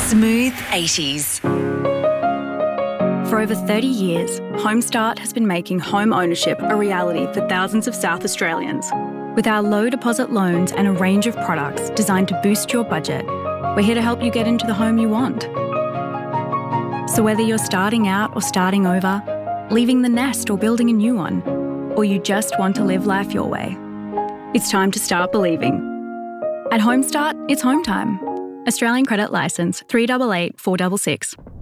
Smooth 80s. For over 30 years, Homestart has been making home ownership a reality for thousands of South Australians. With our low deposit loans and a range of products designed to boost your budget, we're here to help you get into the home you want. So whether you're starting out or starting over, leaving the nest or building a new one, or you just want to live life your way, it's time to start believing. At Homestart, it's home time. Australian Credit Licence 388 466.